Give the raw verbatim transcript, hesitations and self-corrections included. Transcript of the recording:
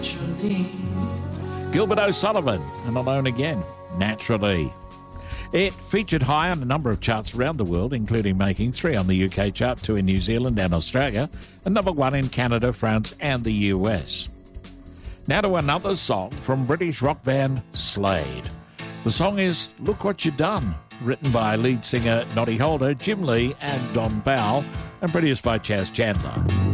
Gilbert O'Sullivan and Alone Again, Naturally. It featured high on a number of charts around the world, including making three on the U K chart, two in New Zealand and Australia, and number one in Canada, France and the U S. Now to another song from British rock band Slade. The song is Look What You Done, written by lead singer Noddy Holder, Jim Lee and Don Powell, and produced by Chas Chandler.